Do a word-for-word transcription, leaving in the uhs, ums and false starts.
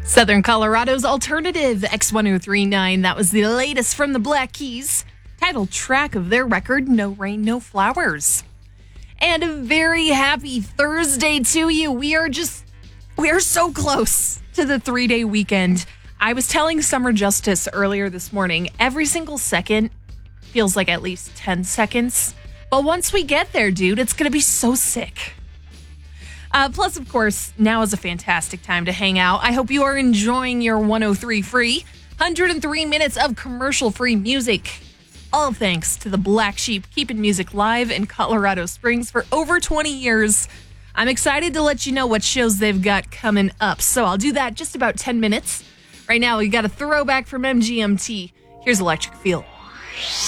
Southern Colorado's alternative X ten thirty-nine. That was the latest from the Black Keys, title track of their record, No Rain, No Flowers. And a very happy Thursday to you. We are just, we are so close to the three-day weekend. I was telling Summer Justice earlier this morning, every single second feels like at least ten seconds. But once we get there, dude, it's going to be so sick. Uh, plus, of course, now is a fantastic time to hang out. I hope you are enjoying your one oh three free, one hundred three minutes of commercial-free music. All thanks to the Black Sheep, keeping music live in Colorado Springs for over twenty years. I'm excited to let you know what shows they've got coming up. So I'll do that just about ten minutes. Right now, we got a throwback from M G M T. Here's Electric Feel.